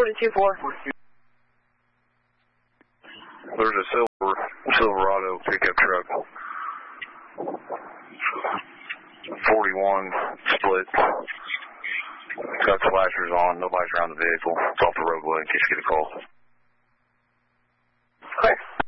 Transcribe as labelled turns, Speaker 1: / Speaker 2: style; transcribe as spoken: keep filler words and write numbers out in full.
Speaker 1: to two four.
Speaker 2: There's a silver Silverado pickup truck. forty-one split. It's got flashers on. Nobody's around the vehicle. It's off the roadway in case you get a call.
Speaker 1: Clear.